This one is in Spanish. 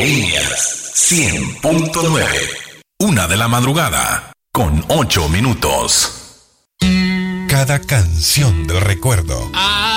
Líneas 100.9. 1:00 con 8 minutos. Cada canción del recuerdo